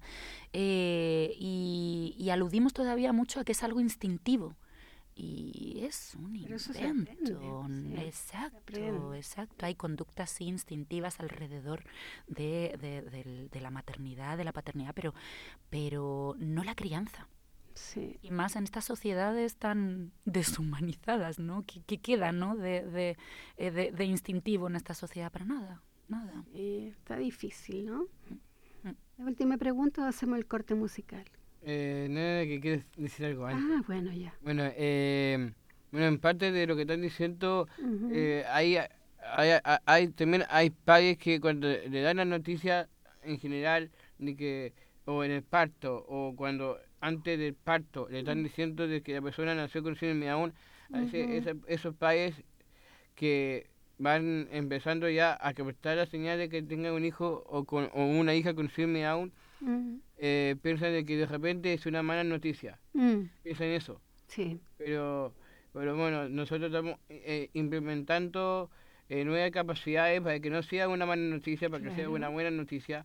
Y aludimos todavía mucho a que es algo instintivo. Y es un invento. Exacto. Hay conductas instintivas alrededor de la maternidad, de la paternidad, pero no la crianza. Y más en estas sociedades tan deshumanizadas, ¿no? ¿Qué queda, ¿no? de instintivo en esta sociedad? Para nada. Está difícil, ¿no? La última pregunta, o hacemos el corte musical. Nada, que quieres decir algo antes. Bueno, ya. Bueno, en parte de lo que están diciendo, también hay padres que cuando le dan la noticia en general, ni que o en el parto, o cuando antes del parto le están diciendo de que la persona nació con síndrome de Down, a veces esos padres que van empezando ya a captar la señal de que tengan un hijo o una hija con síndrome de Down, piensan de que de repente es una mala noticia. Piensan eso. Sí. Pero bueno, nosotros estamos implementando nuevas capacidades para que no sea una mala noticia, para que sea una buena noticia.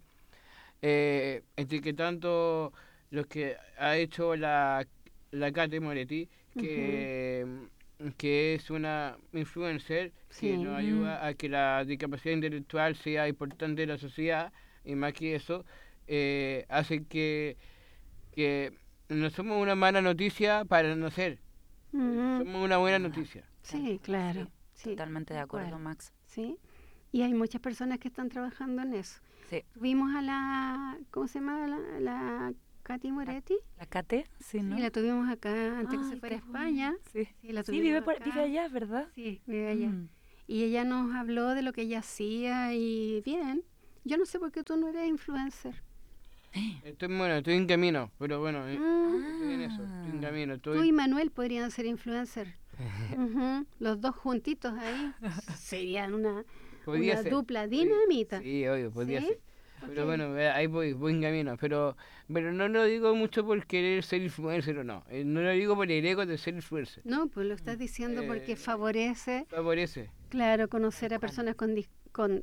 Etiquetando lo que ha hecho la Kate Moretti, que es una influencer que nos ayuda a que la discapacidad intelectual sea importante en la sociedad, y más que eso, hace que no somos una mala noticia para no ser, somos una buena noticia. Sí, claro. Sí, totalmente de acuerdo, Max. Sí, y hay muchas personas que están trabajando en eso. Sí. Tuvimos a la, ¿cómo se llama? La Katy Moretti. ¿La Kate? Sí, ¿no? Sí, la tuvimos acá antes que se fuera a España. Sí, la vive acá. allá, ¿verdad? Sí, vive allá. Y ella nos habló de lo que ella hacía y bien. Yo no sé por qué tú no eres influencer. Estoy en camino, pero bueno, estoy en eso, estoy en camino. Tú y Manuel podrían ser influencer. Los dos juntitos ahí serían una dupla dinamita. Sí, obvio, podría ser. Pero bueno, ahí voy en camino. Pero no lo digo mucho por querer ser influencer o no. No lo digo por el ego de ser influencer. No, pues lo estás diciendo porque favorece. Favorece. Claro, conocer a personas con